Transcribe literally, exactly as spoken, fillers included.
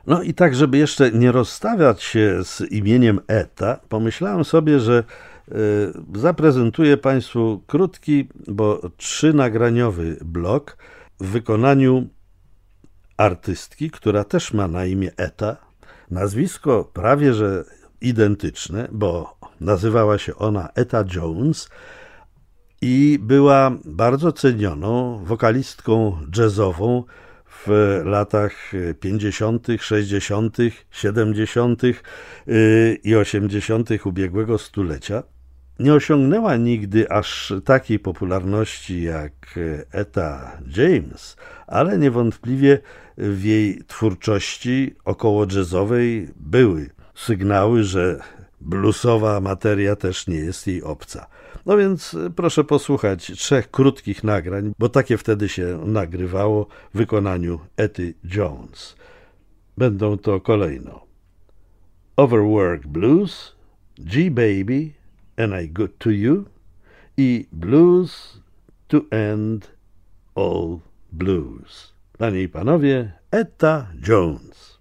No i tak, żeby jeszcze nie rozstawiać się z imieniem Etta, pomyślałem sobie, że y, zaprezentuję Państwu krótki, bo trzynagraniowy blok w wykonaniu artystki, która też ma na imię Etta. Nazwisko prawie że identyczne, bo nazywała się ona Etta Jones i była bardzo cenioną wokalistką jazzową w latach pięćdziesiątych, sześćdziesiątych, siedemdziesiątych i osiemdziesiątych ubiegłego stulecia. Nie osiągnęła nigdy aż takiej popularności jak Etta James, ale niewątpliwie w jej twórczości około jazzowej były sygnały, że bluesowa materia też nie jest jej obca. No więc proszę posłuchać trzech krótkich nagrań, bo takie wtedy się nagrywało w wykonaniu Etty Jones. Będą to kolejno Overwork Blues, G-Baby and I Good to You i Blues to End All Blues. Panie i panowie, Etta Jones.